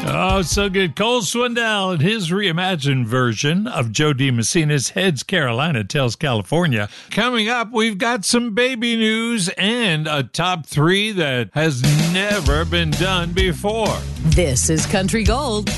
Oh, so good. Cole Swindell and his reimagined version of Joe DiMessina's Heads Carolina Tells California. Coming up, we've got some baby news and a top 3 that has never been done before. This is Country Gold.